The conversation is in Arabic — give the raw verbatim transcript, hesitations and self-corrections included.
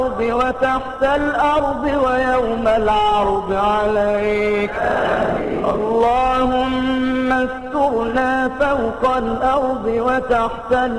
وتحت الأرض ويوم العرض عليك. اللهم استرنا فوق الأرض وتحت الأرض